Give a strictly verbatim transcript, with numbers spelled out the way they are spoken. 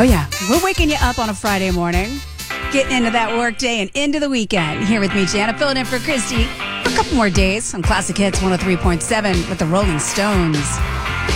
Oh, yeah. We're waking you up on a Friday morning, getting into that work day and into the weekend. Here with me, Jana, filling in for Christy. A couple more days on Classic Hits one oh three point seven with the Rolling Stones.